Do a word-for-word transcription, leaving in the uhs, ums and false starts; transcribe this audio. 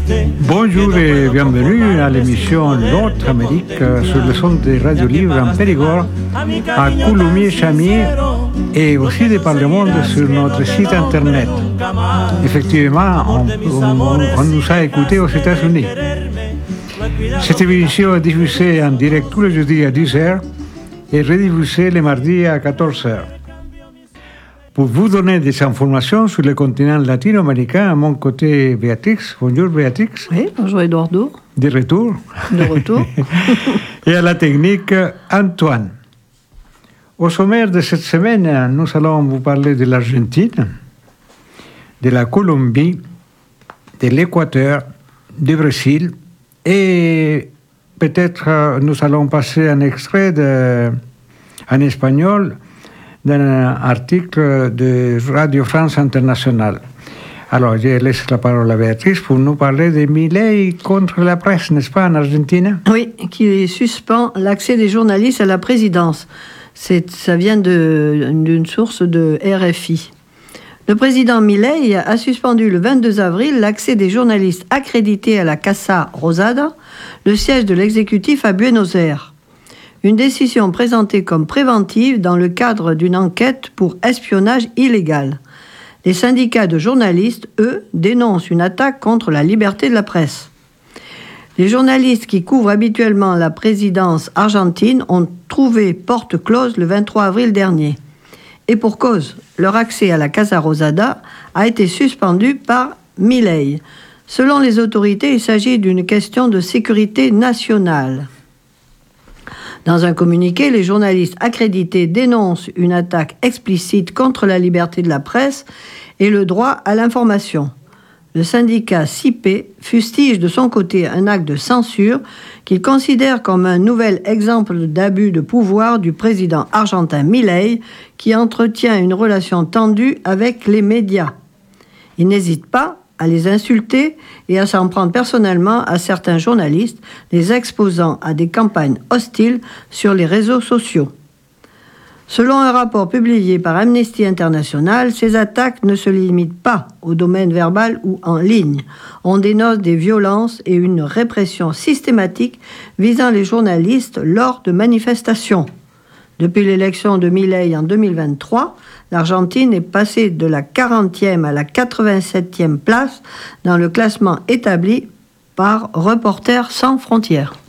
Bonjour et bienvenue à l'émission L'autre Amérique sur le son des radios libres en Périgord, à Coulommiers-Chamiers et aussi de par le monde sur notre site internet. Effectivement, on, on, on nous a écoutés aux États-Unis. Cette émission est diffusée en direct tous les jeudis à dix heures et rediffusée les mardis à quatorze heures. Pour vous donner des informations sur le continent latino-américain, à mon côté, Béatrix. Bonjour, Béatrix. Oui, bonjour, Eduardo. De retour. De retour. Et à la technique, Antoine. Au sommaire de cette semaine, nous allons vous parler de l'Argentine, de la Colombie, de l'Équateur, du Brésil, et peut-être nous allons passer un extrait de, en espagnol d'un article de Radio France Internationale. Alors, je laisse la parole à Béatrice pour nous parler de Milei contre la presse, n'est-ce pas, en Argentine? Oui, qui suspend l'accès des journalistes à la présidence. C'est, ça vient de, d'une source de R F I. Le président Milei a suspendu le vingt-deux avril l'accès des journalistes accrédités à la Casa Rosada, le siège de l'exécutif à Buenos Aires. Une décision présentée comme préventive dans le cadre d'une enquête pour espionnage illégal. Les syndicats de journalistes, eux, dénoncent une attaque contre la liberté de la presse. Les journalistes qui couvrent habituellement la présidence argentine ont trouvé porte close le vingt-trois avril dernier. Et pour cause, leur accès à la Casa Rosada a été suspendu par Milei. Selon les autorités, il s'agit d'une question de sécurité nationale. Dans un communiqué, les journalistes accrédités dénoncent une attaque explicite contre la liberté de la presse et le droit à l'information. Le syndicat S I P fustige de son côté un acte de censure qu'il considère comme un nouvel exemple d'abus de pouvoir du président argentin Milei qui entretient une relation tendue avec les médias. Il n'hésite pas à les insulter et à s'en prendre personnellement à certains journalistes, les exposant à des campagnes hostiles sur les réseaux sociaux. Selon un rapport publié par Amnesty International, ces attaques ne se limitent pas au domaine verbal ou en ligne. On dénonce des violences et une répression systématique visant les journalistes lors de manifestations. Depuis l'élection de Milei en deux mille vingt-trois, l'Argentine est passée de la quarantième à la quatre-vingt-septième place dans le classement établi par Reporters sans frontières.